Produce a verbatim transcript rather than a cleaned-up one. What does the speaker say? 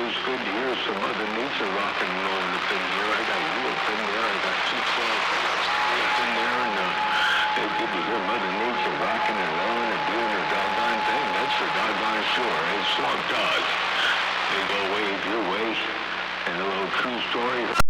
it's good to hear some Mother Nature rock and rolling up in here. I got you up in there. I got two twelve up in there, and uh, it's good to hear Mother Nature rocking and rolling and doing her doggone thing. That's for doggone sure. Hey, Swamp Dog, they go wave your way, and a little true story.